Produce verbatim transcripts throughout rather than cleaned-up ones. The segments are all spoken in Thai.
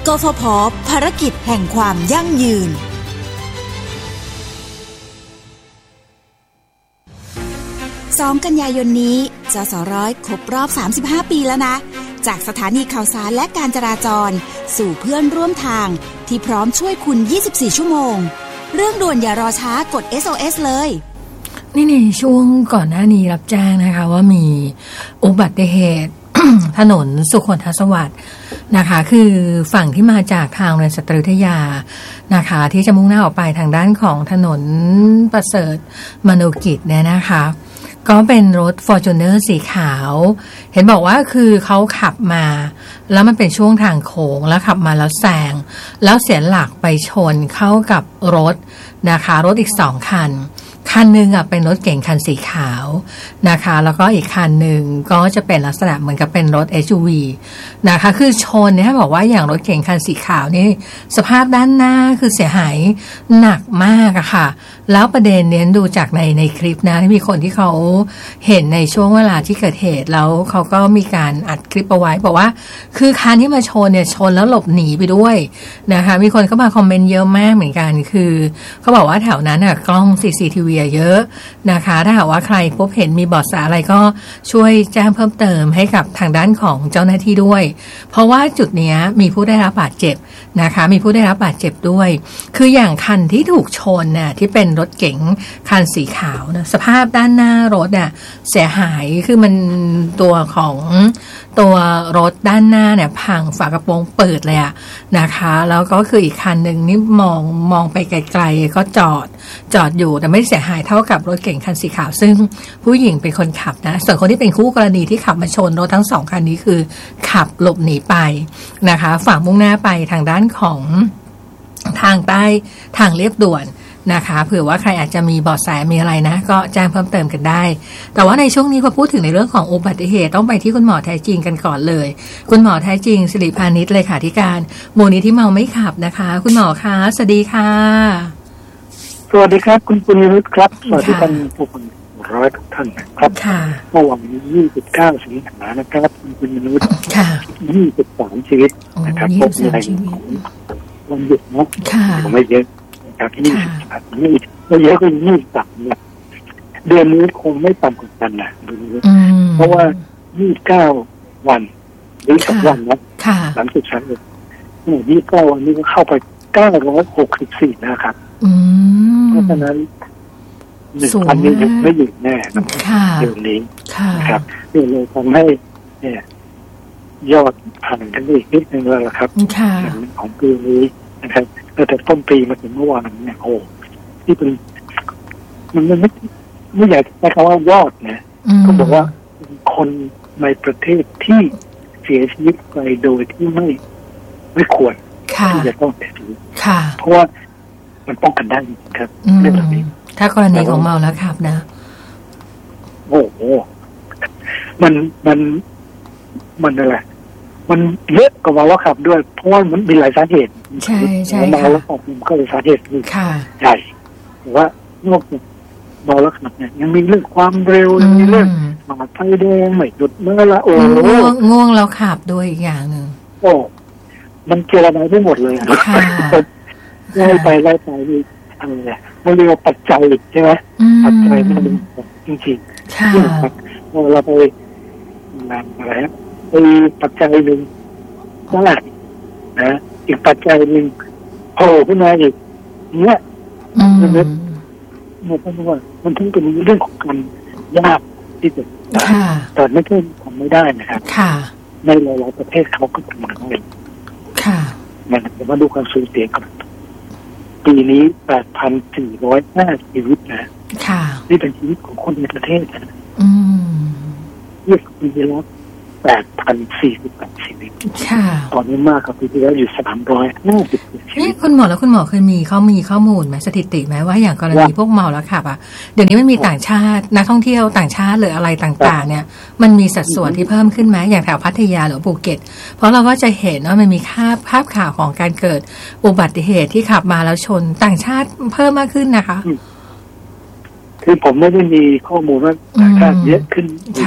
กฟผ.ภารกิจแห่งความยั่งยืนสองกันยายนนี้จสร้อยครบรอบสามสิบห้าปีแล้วนะจากสถานีข่าวสารและการจราจรสู่เพื่อนร่วมทางที่พร้อมช่วยคุณยี่สิบสี่ชั่วโมงเรื่องด่วนอย่ารอช้ากด เอส โอ เอส เลยนี่ในช่วงก่อนหน้านี้รับแจ้งนะคะว่ามีอุบัติเหตุ ถนนสุขนทสวัสดิ์นะคะคือฝั่งที่มาจากทางโรงเรียนสตรีวิทยานะคะที่จะมุ่งหน้าออกไปทางด้านของถนนประเสริฐมโนกิจเนี่ยนะคะก็เป็นรถ Fortuner สีขาวเห็นบอกว่าคือเขาขับมาแล้วมันเป็นช่วงทางโค้งแล้วขับมาแล้วแซงแล้วเสียหลักไปชนเข้ากับรถนะคะรถอีกสองคันคันหนึ่งอ่ะเป็นรถเก๋งคันสีขาวนะคะแล้วก็อีกคันหนึ่งก็จะเป็นลักษณะเหมือนกับเป็นรถ เอส ยู วี นะคะคือชนเนี่ยบอกว่าอย่างรถเก๋งคันสีขาวนี่สภาพด้านหน้าคือเสียหายหนักมากอะค่ะแล้วประเด็นเนี้ยดูจากในในคลิปนะที่มีคนที่เขาเห็นในช่วงเวลาที่เกิดเหตุแล้วเขาก็มีการอัดคลิปเอาไว้บอกว่าคือคันที่มาชนเนี่ยชนแล้วหลบหนีไปด้วยนะคะมีคนเข้ามาคอมเมนต์เยอะมากเหมือนกันคือเขาบอกว่าแถวนั้นน่ะกล้อง ซี ซี ที วี เยอะนะคะถ้าหากว่าใครพบเห็นมีเบาะแสอะไรก็ช่วยแจ้งเพิ่มเติมให้กับทางด้านของเจ้าหน้าที่ด้วยเพราะว่าจุดนี้มีผู้ได้รับบาดเจ็บนะคะมีผู้ได้รับบาดเจ็บด้วยคืออย่างคันที่ถูกชนน่ะที่เป็นรถเก๋งคันสีขาวนะสภาพด้านหน้ารถน่ะเสียหายคือมันตัวของตัวรถด้านหน้าเนี่ยพังฝากระโปรงเปิดเลยอะนะคะแล้วก็คืออีกคันหนึ่งนี่มองมองไปไกลๆก็จอดจอดอยู่แต่ไม่เสียหายเท่ากับรถเก๋งคันสีขาวซึ่งผู้หญิงเป็นคนขับนะส่วนคนที่เป็นคู่กรณีที่ขับมาชนรถทั้งสองคันนี้คือขับหลบหนีไปนะคะฝั่งมุ่งหน้าไปทางด้านของทางใต้ทางเรียบด่วนนะคะเผื่อว่าใครอาจจะมีเบาะแสมีอะไรนะก็แจ้งเพิ่มเติมกันได้แต่ว่าในช่วงนี้พอพูดถึงในเรื่องของอุบัติเหตุต้องไปที่คุณหมอแท้จริงกันก่อนเลยคุณหมอแท้จริงสิริพานิชเลขาธิการมูลนิธิเมาไม่ขับนะคะคุณหมอคะสวัสดีค่ะสวัสดีครับคุณปุณณรุตครับสวัสดีท่านผู้ฟังร้อยทุกท่านครับเมื่อวันที่ยี่สิบเก้าสิงหาคมนะครับคุณปุณณรุตยี่สิบสามชีวิตนะครับพบในของวันหยุดนะไม่เยอะนะครับที่ยี่สิบสามนี่ไม่เยอะก็ยี่สิบสามเนี่ยเดือนนี้คงไม่ต่ำกว่ากันนะเพราะว่ายี่สิบเก้าวันหรือสองวันนะหลังสุดชั้นเลยนี่ยี่สิบเก้าวันนี้ก็เข้าไปเก้าร้อยหกสิบสี่นะครับเพราะฉะนั้นหนึ่งพันนี้ยังไม่หยุดแน่นะครับเดือนนี้นะครับนี่เลยทำให้เนี่ยยอดผ่านกันอีกนิดนึงแล้วครับของปีนี้นะครับแต่ต้นปีมาถึงเมื่อวานเนี่ยโอ้ที่เป็นมันไม่ไม่อยากใช้คำว่ายอดนะก็บอกว่าคนในประเทศที่เสียชีวิตไปโดยที่ไม่ไม่ควรที่จะต้องเสียชีวิตเพราะว่ามันป้องกันได้ครับเรื่องแบบนี้ถ้ากรณีของเมาแล้วขับนะโอ้โหมันมันมันอะไรมันเยอะกว่าเมาแล้วขับด้วยเพราะว่ามันมีหลายสาเหตุใช่ใช่เมาแล้วขับมันก็เป็นสาเหตุที่ใหญ่แต่ว่านอกจากเมาแล้วขับเนี่ยยังมีเรื่องความเร็วยังมีเรื่องหมาไฟแดงไม่หยุดเมื่อละโอ้ง่วงง่วงแล้วขับด้วยอีกอย่างหนึ่งโอ้มันเจรจาได้หมดเลยไล่ไปไล่ไปนี่อะไรมันเรียกว่าปัจจัยใช่ไหมปัจจัยมันเป็นจริงๆที่เราไปงานอะไรไปปัจจัยหนึ่งนั่นนะอีกปัจจัยหนึ่งโผล่ขึ้นมาอีกเนี้ยมันเนี่ยมันต้องว่ามันถึงเป็นเรื่องของการยากที่จะแต่ไม่ใช่ทำไม่ได้นะครับในหลายๆประเทศเขาก็ทำกันได้มันจะมาดูการสูญเสียกันปีนี้ แปดพันสี่ร้อยห้า ชีวิตนะนี่เป็นชีวิตของคนในประเทศนะเมื่อปีที่แล้ว แปดพันสี่สิบแปด ชีวิตตอนนี้มากกว่าปีที่แล้วอยู่สามร้อยห้าสิบชีวิตนี่คุณหมอแล้วคุณหมอเคยมีเขามีข้อมูลไหมสถิติไหมว่าอย่างกรณีพวกเมาแล้วขับอ่ะเดี๋ยวนี้มันมีต่างชาตินักท่องเที่ยวต่างชาติหรืออะไรต่างๆเนี่ยมันมีสัดส่วนที่เพิ่มขึ้นไหมอย่างแถวพัทยาหรือภูเก็ตเพราะเราก็จะเห็นว่ามันมีภาพภาพข่าวของการเกิดอุบัติเหตุที่ขับมาแล้วชนต่างชาติเพิ่มมากขึ้นนะคะคือผมไม่ได้มีข้อมูลว่าต่างชาติเยอะขึ้นนะ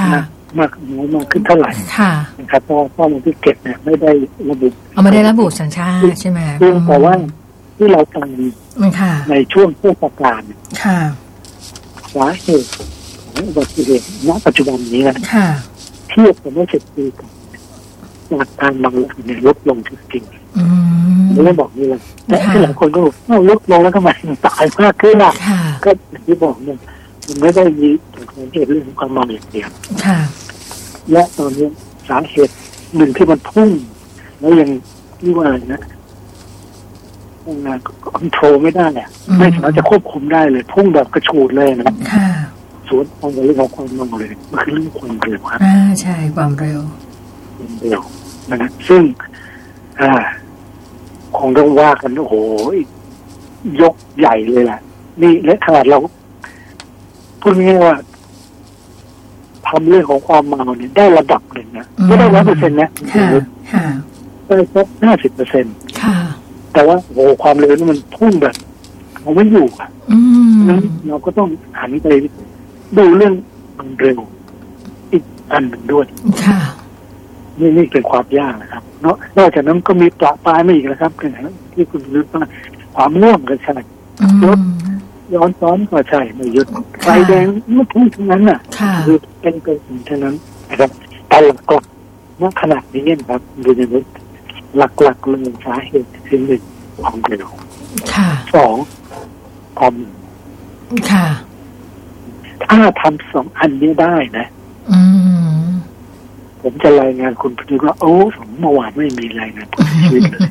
มากน้อยมากขึ้นเท่าไหร่นะครับเพราะข้อมูลที่เก็บเนี่ยไม่ได้ระบุเอาไม่ได้ระบุสัญชาติใช่ไหมซึ่งแต่ว่าที่เราทำในช่วงเทศกาลสาเหตุของอุบัติเหตุณปัจจุบันนี้นะเทียบกับเมื่อสิบปีก่อนจากการบางรายเนี่ยลดลงจริงๆไม่ได้บอกนี่เลยแต่ที่หลายคนก็บอกว่าลดลงแล้วทำไมตายมากขึ้นอ่ะก็อย่างที่บอกเนี่ยมันไม่ได้มีสาเหตุเรื่องของความเมาอย่างเดียวและตอนนี้สาเหตุหนึ่งที่มันพุ่งแล้วยังที่ว่านะคอนโทรลไม่ได้เนี่ยไม่สามารถจะควบคุมได้เลยพุ่งแบบกระฉูดเลยนะสวนทางเรื่องของความเมาเลยมันคือเรื่องความเร็วครับอ่าใช่ความเร็วความเร็วนะซึ่งอ่าคงต้องว่ากันโอ้โหยกใหญ่เลยแหละนี่และขนาดเราพูดง่ายๆว่าทำเรื่องของความเมาเนี่ยได้ระดับหนึ่งนะไม่ได้ร้อยเปอร์เซ็นต์นะได้สักห้าสิบเปอร์เซ็นต์แต่ว่าโอ้ความเร็วนี่มันพุ่งแบบเอาไม่อยู่อ่ะนั้นเราก็ต้องหันไปดูเรื่องความเร็วอีกอันหนึ่งด้วยนี่นี่เป็นความยากนะครับเนาะนอกจากนั้นก็มีปลาปลายมาอีกนะครับที่คุณรู้ว่าความง่วงก็ใช่รถย้อนซ้อนก็ใช่ไม่หยุดไฟแดงไม่พุ่งทั้งนั้นน่ะคือเป็นเกินเท่านั้นนะครับแต่หลักๆณขนาดนี้นะครับดูในนี้หลักๆเลยสาเหตุคือหนึ่งความเร็วสองความถ้าทำสองอันนี้ได้นะผมจะรายงานคุณพอดีว่าโอ้สมเมื่อวานไม่มีรายงานผลชีวิตเลย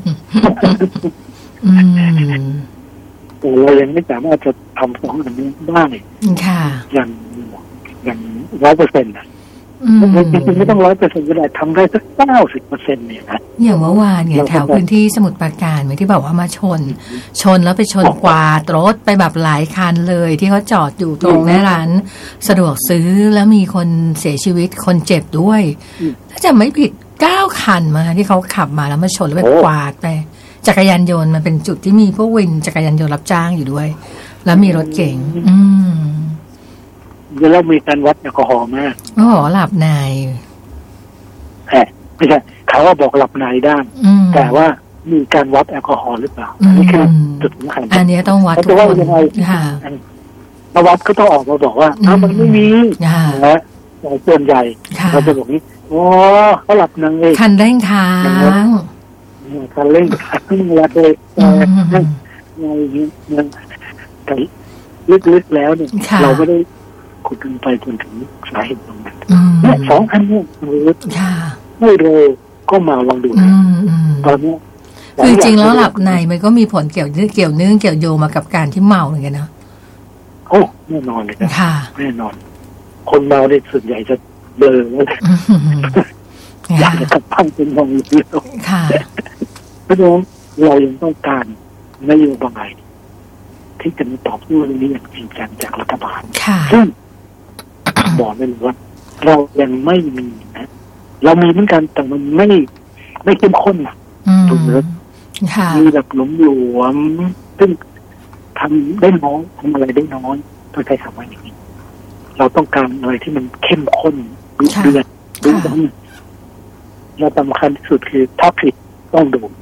แต่เรายังไม่สามารถจะทำสองอันนี้ได้อย่างอย่างร้อยเปอร์เซ็นต์นะจริงๆไม่ต้องร้อยเปอร์เซ็นต์ก็ได้ทำได้สักเก้าสิบเปอร์เซ็นต์เนี่ยนะอย่างเมื่อวานเนี่ยแถวพื้นที่สมุทรปราการเหมือนที่บอกว่ามาชนชนแล้วไปชนกวาดรถไปแบบหลายคันเลยที่เขาจอดอยู่ตรงหน้าร้านสะดวกซื้อแล้วมีคนเสียชีวิตคนเจ็บด้วยถ้าจะไม่ผิดเก้าคันมาที่เขาขับมาแล้วมาชนแล้วไปกวาดไปจักรยานยนต์มันเป็นจุดที่มีพวกวินจักรยานยนต์รับจ้างอยู่ด้วยแล้วมีรถเก๋งอืมแล้วมีการวัดแอลกอฮอล์มากอ๋อหลับในแหมไม่ใช่เขาว่าบอกหลับในได้แต่ว่ามีการวัดแอลกอฮอล์หรือเปล่าอันนี้คือจุดสำคัญอันนี้ต้องวัดทุกคนค่ะถ้าวัดก็ต้องออกมาบอกว่าอ้าวมันไม่มีนะส่วนใหญ่เราจะบอกนี้โอ้เขาหลับในคันเร่งค้างคันเร่งค้างวัดเลยแต่ในมันแต่ลึกๆแล้วเนี่ยเราไม่ได้ขุดลงไปจนถึงสาเหตุตรงนั้นและสองอันนี้ไม่เร็วก็มาลองดูนะตอนนี้คือจริงแล้วหลับในมันก็มีผลเกี่ยวเกี่ยวเนื่องเกี่ยวโยงมากับการที่เมาเหมือนกันนะโอ้แน่นอนเลยนะแน่นอนคนเมาเนี่ยส่วนใหญ่จะเบลอแล้วอยากจะกลับบ้านเป็นมองอยู่แล้วเพราะฉะนั้นเรายังต้องการนโยบายที่จะมาตอบโต้เรื่องนี้อย่างจริงจังจากรัฐบาลซึ่งบอกได้เลยว่าเรายังไม่มีนะเรามีเหมือนกันแต่มันไม่ไม่เข้มข้นนะถูกไหมมีแบบหลวมหลวมซึ่งทำได้น้อยทำอะไรได้น้อยต้องใช้คำว่าอย่างนี้เราต้องการอะไรที่มันเข้มข้นดุเดือดดุดันและสำคัญที่สุดคือถ้าผิดต้องโดน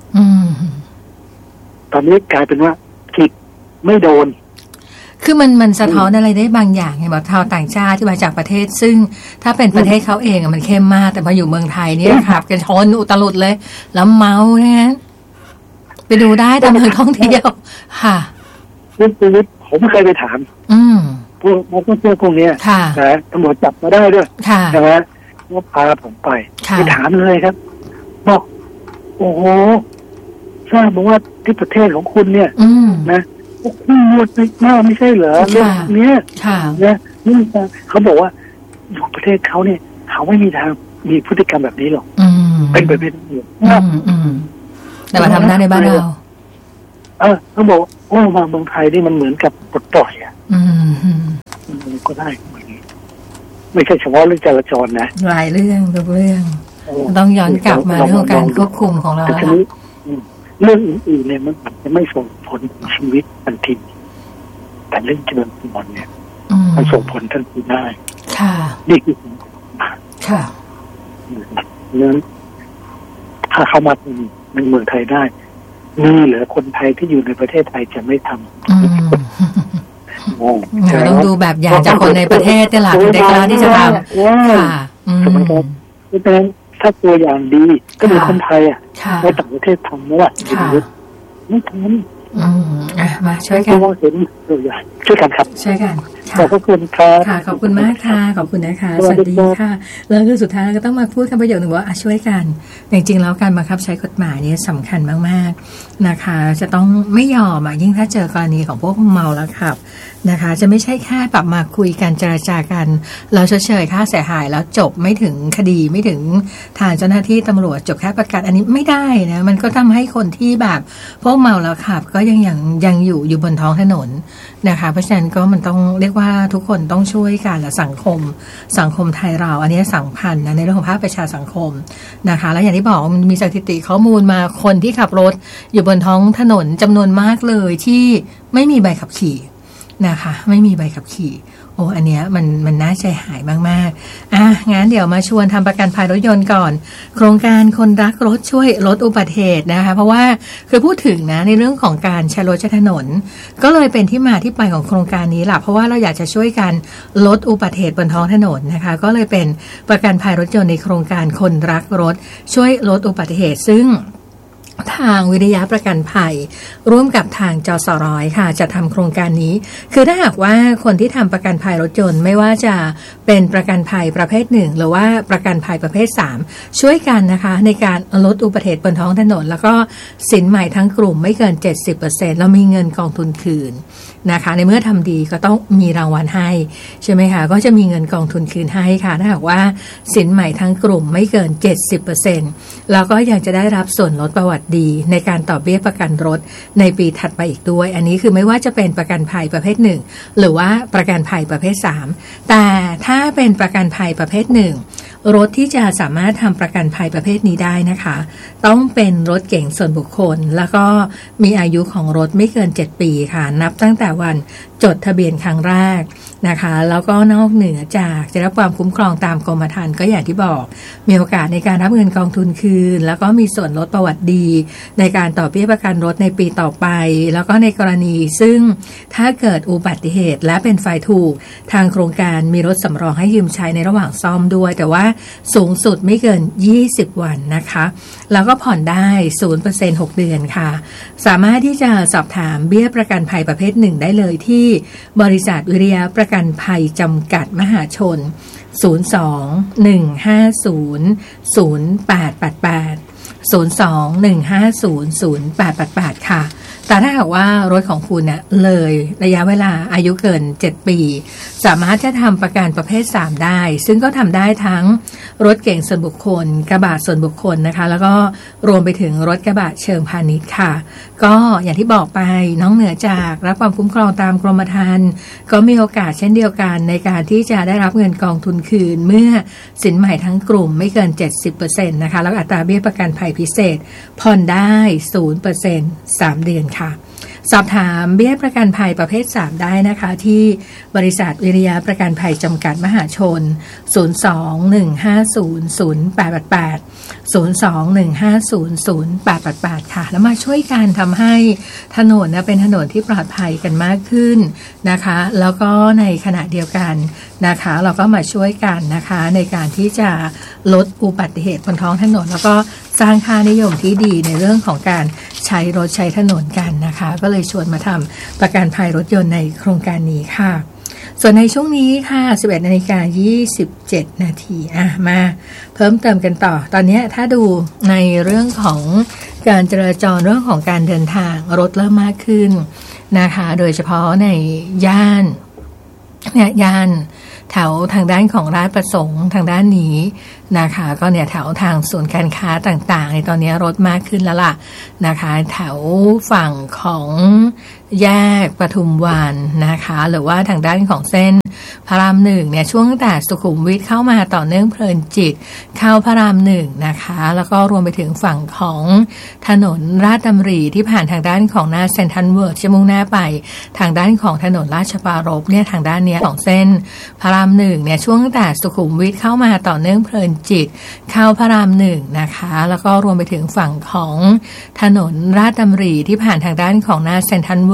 ตอนนี้กลายเป็นว่าผิดไม่โดนคือมันมันสะท้อนอะไรได้บางอย่างไงแบบชาวต่างชาติที่มาจากประเทศซึ่งถ้าเป็นประเทศเขาเองมันเข้มมากแต่มาอยู่เมืองไทยเนี่ยขับกันชนอุตลุดเลยแล้วเมาเนี่ยไปดูได้ตามเมืองท่องเที่ยวค่ะเรื่องชีวิตผมเคยไปถามอืมพวกนักท่องเที่ยวพวกนี้นะตำรวจจับมาได้ด้วยใช่ไหมว่าพาผมไปไปถามเลยครับบอกโอ้โหทราบมาว่าที่ประเทศของคุณเนี่ยนะพวกคุณหมดหน้าไม่ใช่เหรอเรื่องนี้นะนี่เขาบอกว่าอยู่ประเทศเขาเนี่ยเขาไม่มีทางมีพฤติกรรมแบบนี้หรอกเป็นไปไม่ได้แต่มาทำได้ในบ้านเราเออเขาบอกโอ้มาเมืองไทยนี่มันเหมือนกับปลดปล่อยอ่ะก็ได้ไม่ใช่เฉพาะเรื่องจราจรนะหลายเรื่องทุกเรื่องต้องย้อนกลับมาเรื่องการควบคุมของเราแล้วเรื่องอื่นๆเนี่ยมันอาจจะไม่ส่งผลชีวิตทันทีแต่เรื่องเจริญสมองเนี่ยมันส่งผลทันทีได้นี่คือค่ะนั้นถ้าเขามาในเมืองไทยได้มีเหลือคนไทยที่อยู่ในประเทศไทยจะไม่ทำต้องดูแบบอย่างจากคนในประเทศแต่ละถึงได้กล้าที่จะทำค่ะใช่ไหมครับเพราะฉะนั้นถ้าตัวอย่างดีก็มีคนไทยอ่ะในต่างประเทศทำไม่ได้ไม่ทำมาช่วยกันช่วยกันครับช่วยกันขอบคุณครับค่ะขอบคุณมากค่ะขอบคุณนะคะสวัสดีค่ะแล้วก็สุดท้ายก็ต้องมาพูดคำประโยคหนึ่งว่าช่วยกันจริงๆแล้วการบังคับใช้กฎหมายนี้สำคัญมากๆนะคะจะต้องไม่ยอมอ่ะยิ่งถ้าเจอกรณีของพวกเมาแล้วขับนะคะจะไม่ใช่แค่ปรับมาคุยกันเจรจากันเราเฉยๆค่าเสียหายแล้วจบไม่ถึงคดีไม่ถึงทางเจ้าหน้าที่ตำรวจจบแค่ประกันอันนี้ไม่ได้นะมันก็ทำให้คนที่แบบพวกเมาแล้วขับก็ยังยังยังอยู่อยู่บนท้องถนนนะคะเพราะฉะนั้นก็มันต้องเรียกว่าทุกคนต้องช่วยกันและสังคมสังคมไทยเราอันนี้สำคัญนะในเรื่องของภาคประชาสังคมนะคะแล้วอย่างที่บอกมันมีสถิติข้อมูลมาคนที่ขับรถอยู่บนท้องถนนจำนวนมากเลยที่ไม่มีใบขับขี่นะคะไม่มีใบขับขี่โอ้อันเนี้ยมันมันน่าใจหายมากๆอ่ะงั้นเดี๋ยวมาชวนทำประกันภัยรถยนต์ก่อนโครงการคนรักรถช่วยลดอุบัติเหตุนะคะเพราะว่าคือพูดถึงนะในเรื่องของการใช้รถใช้ถนนก็เลยเป็นที่มาที่ไปของโครงการนี้แหละเพราะว่าเราอยากจะช่วยกันลดอุบัติเหตุบนท้องถนนนะคะก็เลยเป็นประกันภัยรถยนต์ในโครงการคนรักรถช่วยลดอุบัติเหตุซึ่งทางวิทยาประกันภัยร่วมกับทางจสร้อยค่ะจะทำโครงการนี้คือถ้าหากว่าคนที่ทำประกันภัยรถยนต์ไม่ว่าจะเป็นประกันภัยประเภทหนึ่งหรือว่าประกันภัยประเภทสามช่วยกันนะคะในการลดอุบัติเหตุบนท้องถนนแล้วก็สินใหม่ทั้งกลุ่มไม่เกิน เจ็ดสิบเปอร์เซ็นต์ แล้วมีเงินกองทุนคืนนะคะในเมื่อทำดีก็ต้องมีรางวัลให้ใช่ไหมคะก็จะมีเงินกองทุนคืนให้ค่ะถ้าหากว่าสินใหม่ทั้งกลุ่มไม่เกิน เจ็ดสิบเปอร์เซ็นต์ แล้วก็ยังจะได้รับส่วนลดประวัติดีในการต่อเบี้ยประกันรถในปีถัดไปอีกด้วยอันนี้คือไม่ว่าจะเป็นประกันภัยประเภทหนึ่งหรือว่าประกันภัยประเภทสามแต่ถ้าเป็นประกันภัยประเภทหนึ่งรถที่จะสามารถทำประกันภัยประเภทนี้ได้นะคะต้องเป็นรถเก๋งส่วนบุคคลแล้วก็มีอายุของรถไม่เกินเจ็ดปีค่ะนับตั้งแต่วันจดทะเบียนครั้งแรกนะคะแล้วก็นอกเหนือจากจะรับความคุ้มครองตามกรมธรรม์ก็อย่างที่บอกมีโอกาสในการรับเงินกองทุนคืนแล้วก็มีส่วนลดประวัติดีในการต่อเบี้ยประกันรถในปีต่อไปแล้วก็ในกรณีซึ่งถ้าเกิดอุบัติเหตุและเป็นฝ่ายถูกทางโครงการมีรถสำรองให้ยืมใช้ในระหว่างซ่อมด้วยแต่ว่าสูงสุดไม่เกินยี่สิบวันนะคะแล้วก็ผ่อนได้ ศูนย์เปอร์เซ็นต์ หกเดือนค่ะสามารถที่จะสอบถามเบี้ยประกันภัยประเภทหนึ่งได้เลยที่บริษัทวิริยะประกันภัยจำกัดมหาชนศูนย์ สอง หนึ่ง ห้า ศูนย์ ศูนย์ แปด แปด แปด ศูนย์ สอง หนึ่ง ห้า ศูนย์ ศูนย์ แปด แปด แปดค่ะแต่ถ้าหากว่ารถของคุณเนี่ยเลยระยะเวลาอายุเกินเจ็ดปีสามารถจะทำประกันประเภทสามได้ซึ่งก็ทำได้ทั้งรถเก๋งส่วนบุคคลกระบะส่วนบุคคลนะคะแล้วก็รวมไปถึงรถกระบะเชิงพาณิชย์ค่ะก็อย่างที่บอกไปน้องเหนือจากรับความคุ้มครองตามกรมธรรม์ก็มีโอกาสเช่นเดียวกันในการที่จะได้รับเงินกองทุนคืนเมื่อสินใหม่ทั้งกลุ่มไม่เกิน เจ็ดสิบเปอร์เซ็นต์ นะคะแล้วอัตราเบี้ยประกันภัยพิเศษผ่อนได้ ศูนย์เปอร์เซ็นต์ สามเดือนค่ะสอบถามเบี้ยประกันภัยประเภทสามได้นะคะที่บริษัทวิริยะประกันภัยจำกัดมหาชนศูนย์ สอง หนึ่ง ห้า ศูนย์ ศูนย์ แปด แปด แปด ศูนย์ สอง หนึ่ง ห้า ศูนย์ ศูนย์ แปด แปด แปดค่ะแล้วมาช่วยกันทำให้ถนนนะเป็นถนนที่ปลอดภัยกันมากขึ้นนะคะแล้วก็ในขณะเดียวกันนะคะเราก็มาช่วยกันนะคะในการที่จะลดอุบัติเหตุบนท้องถนนแล้วก็สร้างค่านิยมที่ดีในเรื่องของการใช้รถใช้ถนนกันนะคะก็เลยชวนมาทำประกันภัยรถยนต์ในโครงการนี้ค่ะส่วนในช่วงนี้ค่ะ สิบเอ็ดนาฬิกายี่สิบเจ็ดนาทีอ่ะมาเพิ่มเติมกันต่อตอนนี้ถ้าดูในเรื่องของการจราจรเรื่องของการเดินทางรถเริ่มมากขึ้นนะคะโดยเฉพาะในย่านเนี่ยย่านแถวทางด้านของราชประสงค์ทางด้านนี้นะคะก็เนี่ยแถวทางศูนย์การค้าต่างๆในตอนนี้รถมากขึ้นแล้วล่ะนะคะแถวฝั่งของแยกปทุมวันนะคะหรือว่าทางด้านของเส้นพระรามหนึ่งเนี่ยช่วงตั้งแต่สุขุมวิทเข้ามาต่อเนื่องเพลินจิตเข้าพระรามหนึ่งนะคะแล้วก็รวมไปถึงฝั่งของถนนราชดำริที่ผ่านทางด้านของหน้าเซ็นทรัลเวิลด์จะมุ่งหน้าไปทางด้านของถนนราชปรารภเนี่ยทางด้านเนี้ยของเส้นพระรามหนึ่งเนี่ยช่วงตั้งแต่สุขุมวิทเข้ามาต่อเนื่องเพลินจิตเข้าพระรามหนึ่งนะคะแล้วก็รวมไปถึงฝั่งของถนนราชดำริที่ผ่านทางด้านของหน้าเซ็นทรัล